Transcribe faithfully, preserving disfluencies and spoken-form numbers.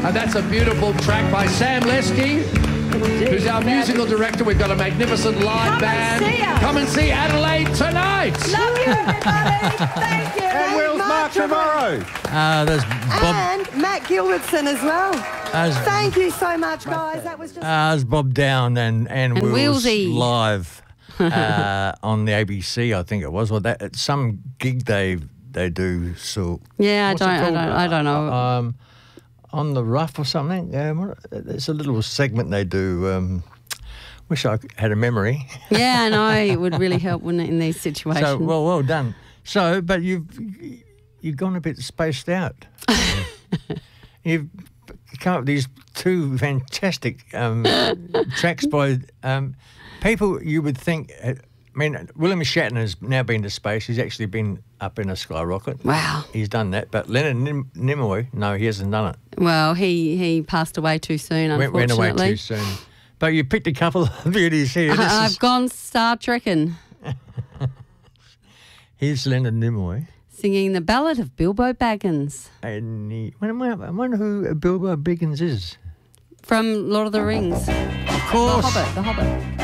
And that's a beautiful track by Sam Lesky, who's our musical director. We've got a magnificent live Come band. and see us. Come and see Adelaide tonight. Love you, everybody. Thank you. And Will's Mark tomorrow. Uh, there's Bob, And Matt Gilbertson as well. There's- Thank you so much, guys. That was just... uh, there's Bob Down and, and, And Will's Willsy. live uh, on the A B C, I think it was. Or that, it's some gig they they do. So Yeah, I what's it don't, I called? don't, I don't know. Um, on the Rough or something. Um, what- it's a little segment they do. Um, wish I had a memory. Yeah, I know. It would really help, wouldn't it, in these situations? So well, well done. So, but you've you've gone a bit spaced out. You've come up with these two fantastic um, tracks by um, people you would think. Uh, I mean, William Shatner has now been to space. He's actually been up in a skyrocket. Wow. He's done that. But Leonard Nim- Nimoy, no, he hasn't done it. Well, he, he passed away too soon, Went, went unfortunately. away too soon. But you picked a couple of beauties here. This I, is- I've gone Star Trekking, Here's Leonard Nimoy. singing the ballad of Bilbo Baggins And he, I wonder I wonder who Bilbo Baggins is. from Lord of the Rings. Of course. The Hobbit, The Hobbit.